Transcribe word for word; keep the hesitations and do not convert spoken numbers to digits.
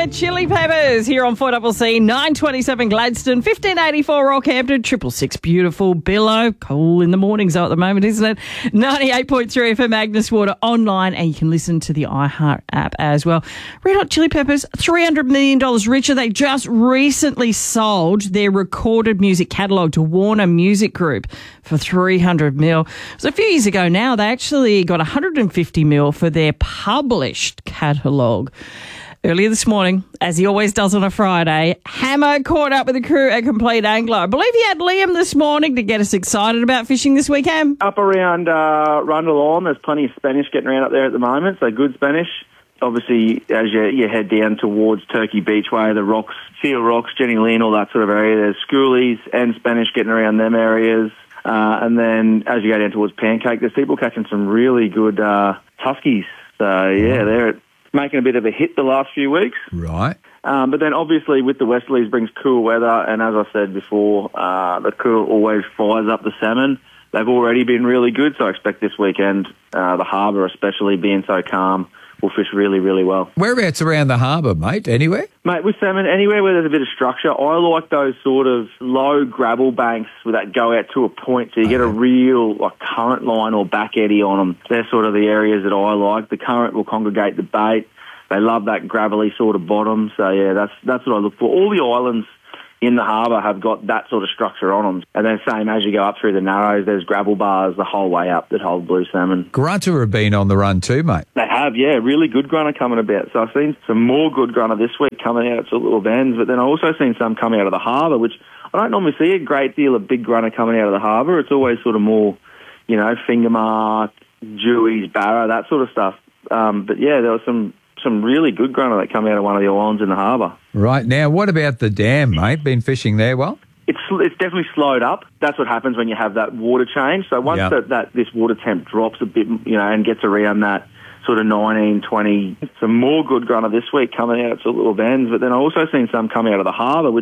Hot Chili Peppers here on four C C, nine twenty-seven Gladstone, fifteen eighty-four Rockhampton, triple six beautiful Billow. Cool in the mornings though at the moment, isn't it? ninety-eight point three for Magnus Water online, and you can listen to the iHeart app as well. Red Hot Chili Peppers, three hundred million dollars richer. They just recently sold their recorded music catalogue to Warner Music Group for three hundred mil. It was a few years ago now. They actually got one hundred fifty mil for their published catalogue. Earlier this morning, as he always does on a Friday, Hammer caught up with the crew at Complete Angler. I believe he had Liam this morning to get us excited about fishing this weekend. Up around uh, Rundle, there's plenty of Spanish getting around up there at the moment, so good Spanish. Obviously, as you, you head down towards Turkey Beachway, the Rocks, Seal Rocks, Jenny Lynn, all that sort of area, there's schoolies and Spanish getting around them areas. Uh, and then as you go down towards Pancake, there's people catching some really good uh, Tuskies. So, yeah, they're making a bit of a hit the last few weeks. Right. Um, but then obviously with the westerlies brings cool weather, and as I said before, uh, the cool always fires up the salmon. They've already been really good, so I expect this weekend, uh, the harbour especially being so calm, will fish really, really well. Whereabouts around the harbour, mate? Anywhere? Mate, with salmon, anywhere where there's a bit of structure, I like those sort of low gravel banks that go out to a point, so you get a real like current line or back eddy on them. They're sort of the areas that I like. The current will congregate the bait. They love that gravelly sort of bottom. So, yeah, that's that's what I look for. All the islands in the harbour have got that sort of structure on them. And then same as you go up through the Narrows, there's gravel bars the whole way up that hold blue salmon. Grunter have been on the run too, mate. They have, yeah. Really good grunter coming about. So I've seen some more good grunter this week coming out at little bends, but then I've also seen some coming out of the harbour, which I don't normally see a great deal of big grunter coming out of the harbour. It's always sort of more, you know, finger mark, jewies, barra, that sort of stuff. Um, but, yeah, there was some... some really good grunter that come out of one of the islands in the harbour. Right. Now, what about the dam, mate? Been fishing there well? It's it's definitely slowed up. That's what happens when you have that water change. So once Yep. that, that this water temp drops a bit, you know, and gets around that sort of nineteen, twenty, some more good grunter this week coming out at little bends. But then I've also seen some come out of the harbour, which